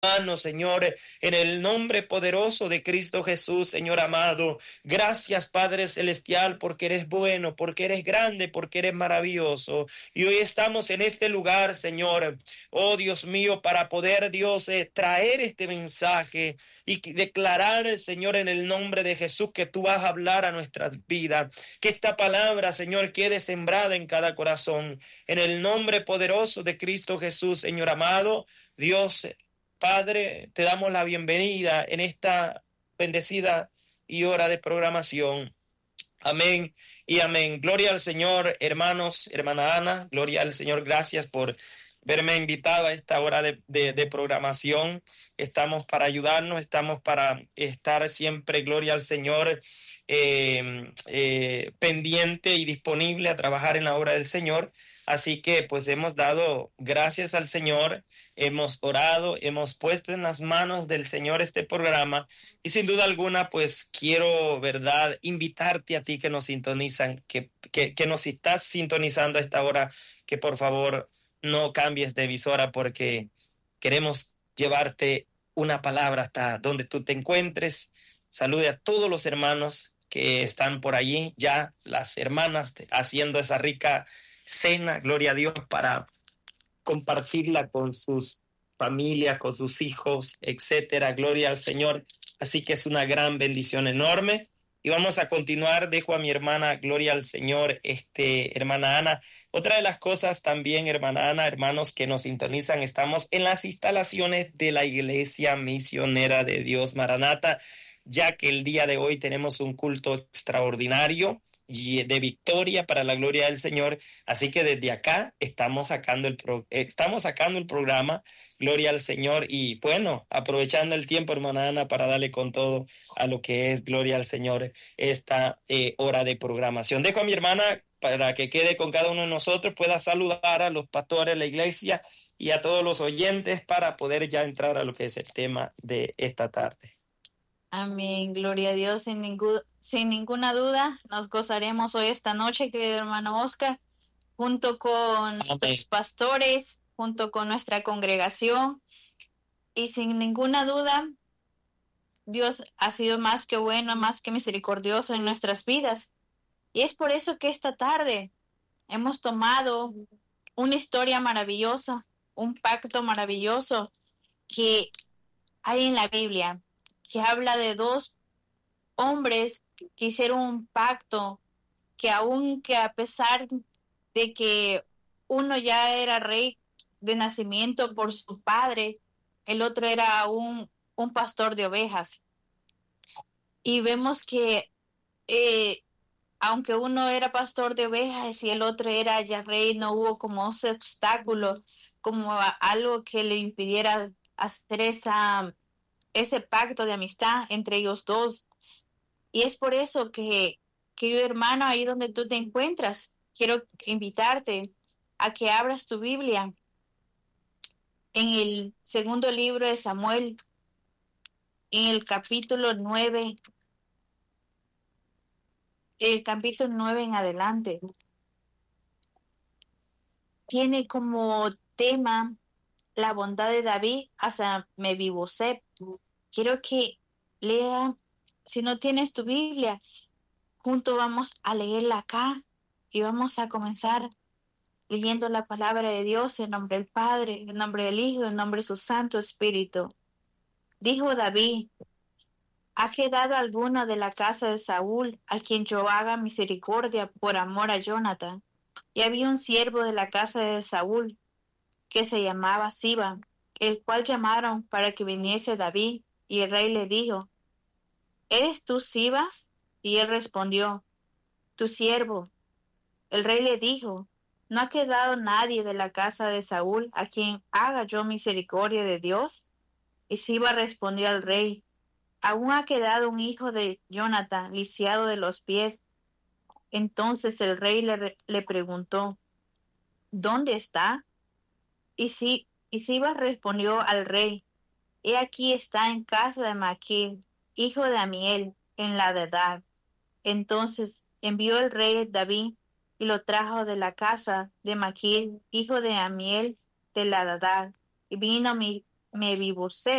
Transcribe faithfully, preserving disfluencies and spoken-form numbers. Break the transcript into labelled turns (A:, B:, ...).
A: Señor, en el nombre poderoso de Cristo Jesús, Señor amado. Gracias, Padre Celestial, porque eres bueno, porque eres grande, porque eres maravilloso. Y hoy estamos en este lugar, Señor, oh Dios mío, para poder, Dios, eh, traer este mensaje y declarar, Señor, en el nombre de Jesús, que tú vas a hablar a nuestras vidas. Que esta palabra, Señor, quede sembrada en cada corazón. En el nombre poderoso de Cristo Jesús, Señor amado, Dios, Padre, te damos la bienvenida en esta bendecida y hora de programación. Amén y amén. Gloria al Señor, hermanos, hermana Ana. Gloria al Señor. Gracias por verme invitado a esta hora de, de, de programación. Estamos para ayudarnos, estamos para estar siempre, gloria al Señor, eh, eh, pendiente y disponible a trabajar en la obra del Señor. Así que pues hemos dado gracias al Señor, hemos orado, hemos puesto en las manos del Señor este programa y sin duda alguna pues quiero, verdad, invitarte a ti que nos sintonizan, que, que, que nos estás sintonizando a esta hora, que por favor no cambies de emisora porque queremos llevarte una palabra hasta donde tú te encuentres. Salude a todos los hermanos que están por allí, ya las hermanas haciendo esa rica cena, gloria a Dios, para compartirla con sus familias, con sus hijos, etcétera. Gloria al Señor. Así que es una gran bendición enorme. Y vamos a continuar. Dejo a mi hermana, gloria al Señor, este, hermana Ana. Otra de las cosas también, hermana Ana, hermanos que nos sintonizan, estamos en las instalaciones de la Iglesia Misionera de Dios Maranata, ya que el día de hoy tenemos un culto extraordinario y de victoria para la gloria del Señor. Así que desde acá estamos sacando el pro, eh, estamos sacando el programa, gloria al Señor, y bueno, aprovechando el tiempo, hermana Ana, para darle con todo a lo que es, gloria al Señor, esta eh, hora de programación. Dejo a mi hermana para que quede con cada uno de nosotros, pueda saludar a los pastores de la iglesia y a todos los oyentes para poder ya entrar a lo que es el tema de esta tarde.
B: Amén, gloria a Dios, sin, ningún, sin ninguna duda, nos gozaremos hoy esta noche, querido hermano Oscar, junto con nuestros pastores, junto con nuestra congregación, y sin ninguna duda, Dios ha sido más que bueno, más que misericordioso en nuestras vidas, y es por eso que esta tarde hemos tomado una historia maravillosa, un pacto maravilloso que hay en la Biblia, que habla de dos hombres que hicieron un pacto, que aunque a pesar de que uno ya era rey de nacimiento por su padre, el otro era un, un pastor de ovejas. Y vemos que eh, aunque uno era pastor de ovejas y el otro era ya rey, no hubo como ese obstáculo, como algo que le impidiera hacer esa... ese pacto de amistad entre ellos dos. Y es por eso que, querido hermano, ahí donde tú te encuentras, quiero invitarte a que abras tu Biblia en el segundo libro de Samuel, en el capítulo nueve, el capítulo nueve en adelante. Tiene como tema la bondad de David hacia Mefiboset. Quiero que lea, si no tienes tu Biblia, juntos vamos a leerla acá y vamos a comenzar leyendo la palabra de Dios en nombre del Padre, en nombre del Hijo, en nombre de su Santo Espíritu. Dijo David: ¿ha quedado alguno de la casa de Saúl a quien yo haga misericordia por amor a Jonathan? Y había un siervo de la casa de Saúl que se llamaba Siba, el cual llamaron para que viniese David. Y el rey le dijo: ¿eres tú Siba? Y él respondió: tu siervo. El rey le dijo: ¿no ha quedado nadie de la casa de Saúl a quien haga yo misericordia de Dios? Y Siba respondió al rey: aún ha quedado un hijo de Jonathan, lisiado de los pies. Entonces el rey le, le preguntó: ¿dónde está? Y, si, y Siba respondió al rey: he aquí está en casa de Maquir, hijo de Amiel, en la de edad. Entonces envió el rey David y lo trajo de la casa de Maquir, hijo de Amiel, de la de edad. Y vino mi, Meviboset.